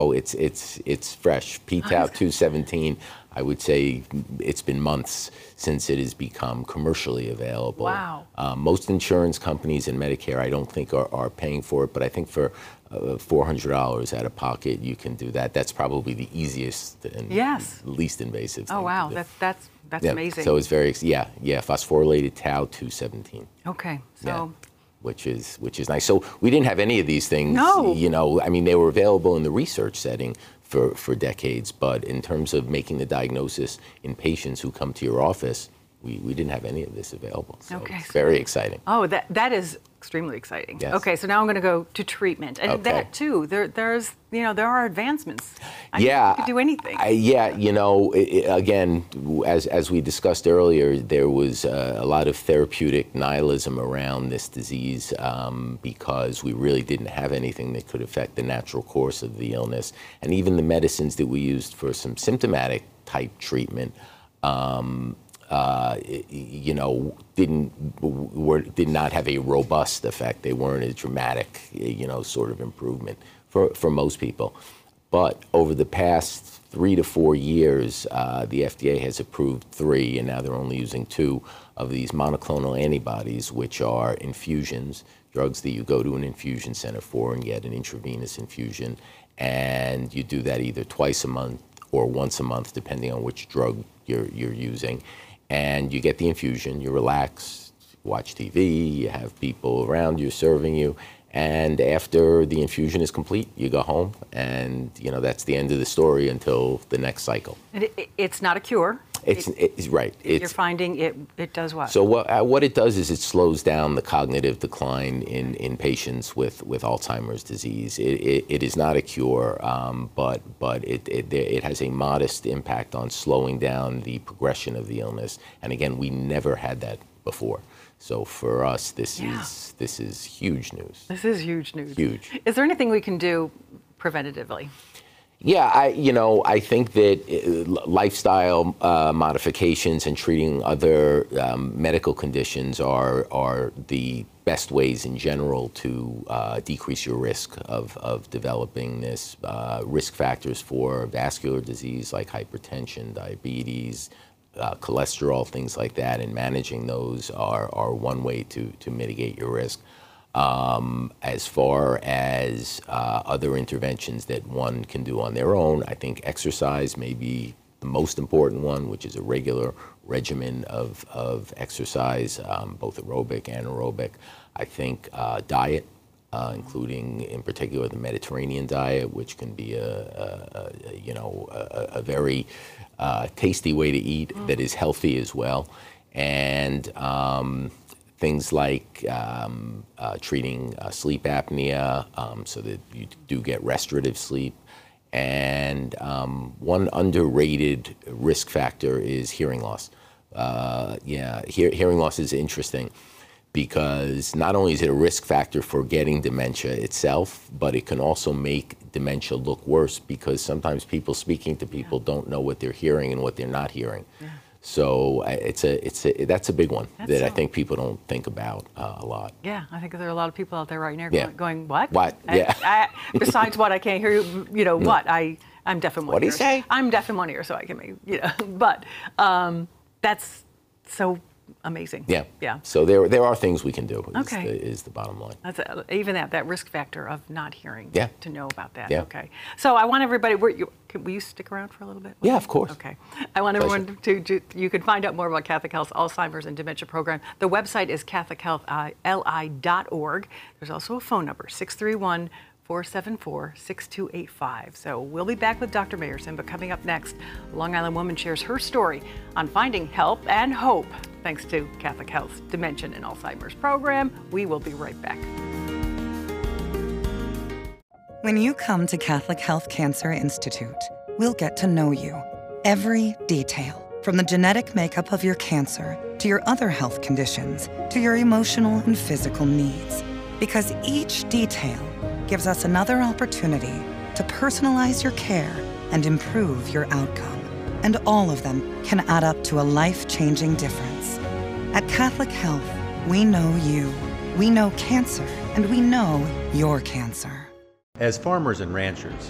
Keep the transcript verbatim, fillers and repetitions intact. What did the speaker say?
Oh, it's it's it's fresh. P-Tau two seventeen, I would say it's been months since it has become commercially available. Wow. Uh, most insurance companies and Medicare, I don't think are, are paying for it, but I think for uh, four hundred dollars out of pocket, you can do that. That's probably the easiest and Yes. least invasive thing Oh, wow. to do. That's, that's, that's Yeah, amazing. So it's very, yeah, yeah, phosphorylated tau two seventeen. Okay. So. Yeah. Which is which is nice. So we didn't have any of these things. No. You know, I mean, they were available in the research setting for, for decades, but in terms of making the diagnosis in patients who come to your office, we, we didn't have any of this available. So Okay, it's so- very exciting. Oh, that that is extremely exciting. Yes. Okay, so now I'm going to go to treatment, and Okay. that too. There, there's, you know, there are advancements. I mean, Yeah, you could do anything. I, yeah, you know, i i again, as as we discussed earlier, there was uh, a lot of therapeutic nihilism around this disease um, because we really didn't have anything that could affect the natural course of the illness, and even the medicines that we used for some symptomatic type treatment. Um, Uh, you know, didn't were, did not have a robust effect. They weren't a dramatic, you know, sort of improvement for, for most people. But over the past three to four years, uh, the F D A has approved three, and now they're only using two of these monoclonal antibodies, which are infusions, drugs that you go to an infusion center for and get an intravenous infusion. And you do that either twice a month or once a month, depending on which drug you're, you're using. And you get the infusion, you relax, watch T V, you have people around you serving you, and after the infusion is complete, you go home, and you know that's the end of the story until the next cycle. And it, it, it's not a cure. It's, It- it's right. You're It's, finding it. It does what? so what, uh, what it does is it slows down the cognitive decline in, in patients with, with Alzheimer's disease. It, it, it is not a cure, um, but, but it, it, it has a modest impact on slowing down the progression of the illness. And again, we never had that before. So for us, this Yeah. is this is huge news. This is huge news. Huge. Is there anything we can do preventatively? Yeah, I, you know, I think that uh, lifestyle uh, modifications and treating other um, medical conditions are are the best ways in general to uh, decrease your risk of, of developing this. Uh, risk factors for vascular disease like hypertension, diabetes, uh, cholesterol, things like that, and managing those are, are one way to, to mitigate your risk. Um, as far as uh, other interventions that one can do on their own, I think exercise may be the most important one, which is a regular regimen of, of exercise, um, both aerobic and aerobic. I think uh, diet, uh, including in particular the Mediterranean diet, which can be a, a, a you know a, a very uh, tasty way to eat mm. that is healthy as well, and um, things like um, uh, treating uh, sleep apnea um, so that you do get restorative sleep. And um, one underrated risk factor is hearing loss. Uh, yeah, hear, hearing loss is interesting because not only is it a risk factor for getting dementia itself, but it can also make dementia look worse because sometimes people speaking to people yeah. don't know what they're hearing and what they're not hearing. Yeah. So uh, it's a, it's a, that's a big one that's that so, I think people don't think about uh, a lot. Yeah, I think there are a lot of people out there right now yeah. going, going, what? What? I, Yeah. I, besides what, I can't hear you, you know, what? I, I'm deaf in one What ear. do you say? I'm deaf in one ear, so I can make, you know, but um, that's so amazing. Yeah. Yeah. So there, there are things we can do is, okay. the, is the bottom line. That's a, even that, that risk factor of not hearing. Yeah. To know about that. Yeah. Okay. So I want everybody, were you, can, will you stick around for a little bit? Yeah, of course. Okay. I want Pleasure. everyone to, to, you can find out more about Catholic Health's Alzheimer's and Dementia Program. The website is catholic health l i dot org. There's also a phone number, six three one, four seven four, six two eight five. So we'll be back with Doctor Mayerson, but coming up next, a Long Island woman shares her story on finding help and hope thanks to Catholic Health's Dementia and Alzheimer's program. We will be right back. When you come to Catholic Health Cancer Institute, we'll get to know you. Every detail, from the genetic makeup of your cancer to your other health conditions to your emotional and physical needs. Because each detail gives us another opportunity to personalize your care and improve your outcome. And all of them can add up to a life-changing difference. At Catholic Health, we know you, we know cancer, and we know your cancer. As farmers and ranchers,